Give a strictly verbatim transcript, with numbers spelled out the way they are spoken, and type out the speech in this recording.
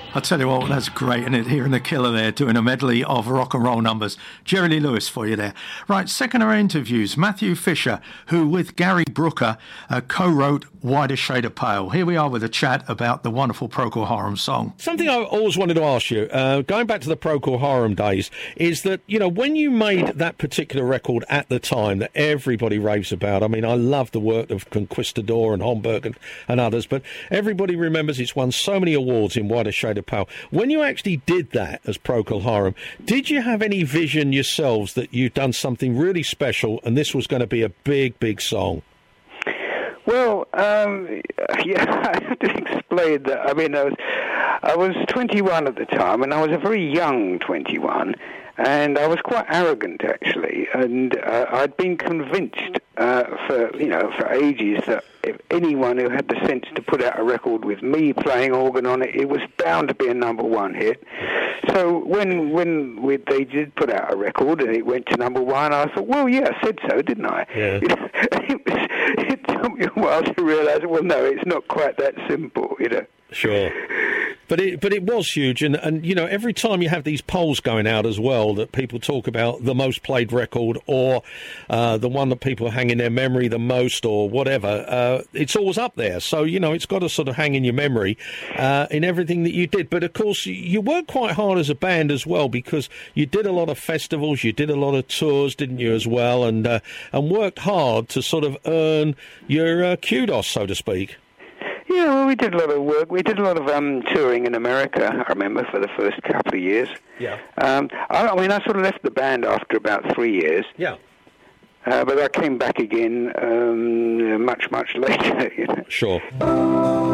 I tell you what, that's great, isn't it? Hearing the Killer there doing a medley of rock and roll numbers. Jerry Lee Lewis for you there. Right, second our interviews, Matthew Fisher, who with Gary Brooker uh, co-wrote Whiter Shade of Pale. Here we are with a chat about the wonderful Procol Harum song. Something I always wanted to ask you, uh, going back to the Procol Harum days, is that, you know, when you made that particular record at the time that everybody raves about, I mean, I love the work of Conquistador and Homburg and, and others, but everybody remembers it's won so many awards in Whiter Shade of Pale. When you actually did that as Procol Harum, did you have any vision yourselves that you'd done something really special and this was going to be a big, big song? Well, um, yeah, I have to explain that. I mean, I was, I was twenty-one at the time, and I was a very young twenty-one, and I was quite arrogant, actually, and uh, I'd been convinced uh, for, you know, for ages that if anyone who had the sense to put out a record with me playing organ on it, it was bound to be a number one hit. So when when we, they did put out a record and it went to number one, I thought, well, yeah, I said so, didn't I? Yeah. it, was, it took me a while to realise, well, no, it's not quite that simple, you know. Sure. But it but it was huge, and, and you know, every time you have these polls going out as well that people talk about the most played record or uh, the one that people hang in their memory the most or whatever, uh, it's always up there. So, you know, it's got to sort of hang in your memory uh, in everything that you did. But, of course, you worked quite hard as a band as well because you did a lot of festivals, you did a lot of tours, didn't you, as well, and, uh, and worked hard to sort of earn your uh, kudos, so to speak. Yeah, well, we did a lot of work. We did a lot of um, touring in America, I remember, for the first couple of years. Yeah. Um, I, I mean, I sort of left the band after about three years. Yeah. Uh, but I came back again um, much, much later. You know? Sure.